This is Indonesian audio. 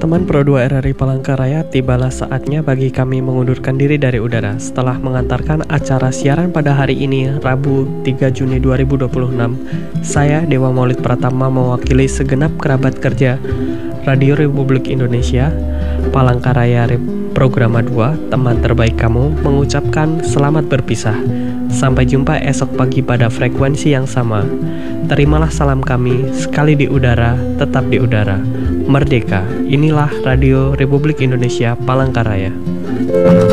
Teman Pro 2 RRI Palangkaraya, tibalah saatnya bagi kami mengundurkan diri dari udara setelah mengantarkan acara siaran pada hari ini, Rabu 3 Juni 2026. Saya, Dewa Maulid Pratama, mewakili segenap kerabat kerja Radio Republik Indonesia, Palangkaraya Programa 2, teman terbaik kamu, mengucapkan selamat berpisah. Sampai jumpa esok pagi pada frekuensi yang sama. Terimalah salam kami, sekali di udara, tetap di udara. Merdeka, inilah Radio Republik Indonesia Palangkaraya.